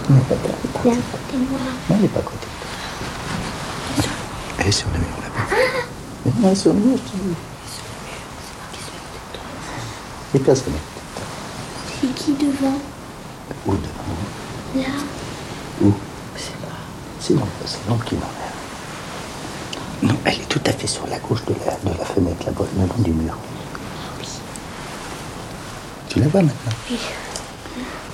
Elle est à côté de moi. Non, elle n'est pas à côté. Elle est sur le mur là-bas. Mais non, elle est sur le mur, je te dis. Et personne. C'est qui devant? Où devant? Là. Où? Je sais pas. C'est l'ombre qui m'emmerde. Non, elle est tout à fait sur la gauche de la fenêtre, là-bas, le long du mur. Oui. Tu la vois maintenant? Oui.